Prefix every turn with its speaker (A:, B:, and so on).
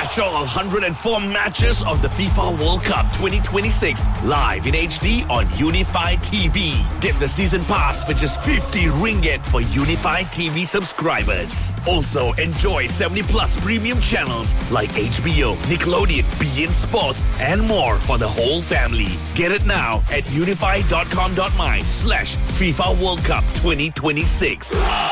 A: Catch all 104 matches of the FIFA World Cup 2026 live in HD on Unified TV. Get the season pass for just 50 ringgit for Unified TV subscribers. Also, enjoy 70 plus premium channels like HBO, Nickelodeon, beIN Sports, and more for the whole family. Get it now at unified.com.my/FIFA World Cup 2026.